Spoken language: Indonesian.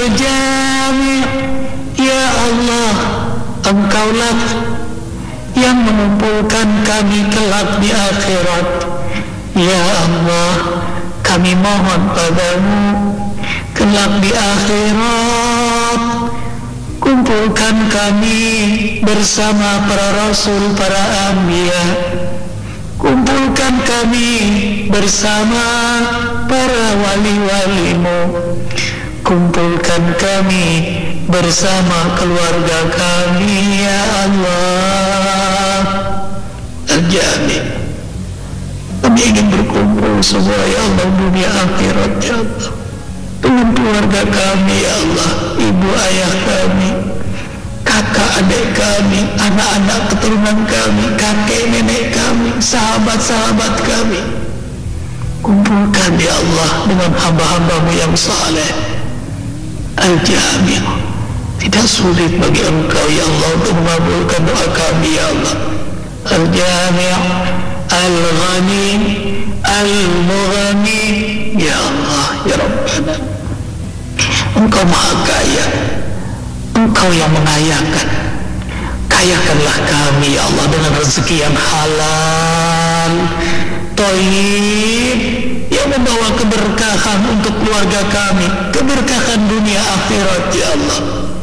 Al-Jami'. Ya Allah, Engkaulah yang mengumpulkan kami kelak di akhirat. Ya Allah, kami mohon padamu kelak di akhirat kumpulkan kami bersama para rasul, para anbiya. Kumpulkan kami bersama para wali-walimu. Kumpulkan kami bersama keluarga kami, ya Allah. Al-Jami'. Kami ingin berkumpul semua, ya Allah, dunia akhirat, ya Allah, dengan keluarga kami, ya Allah, ibu ayah kami, kakak adik kami, anak-anak keturunan kami, kakek nenek kami, sahabat-sahabat kami. Kumpulkan, ya Allah, dengan hamba-hambamu yang saleh. Al-Jami'. Tidak sulit bagi Engkau, ya Allah, untuk mengabulkan doa kami, ya Allah. Al-Jami', Al-Ghani, Al-Mughni. Ya Allah, ya Rabbana, Engkau maha kaya, Engkau yang mengayakan. Kayakanlah kami, ya Allah, dengan rezeki yang halal, thayyib, yang membawa keberkahan untuk keluarga kami, keberkahan dunia akhirat, ya Allah.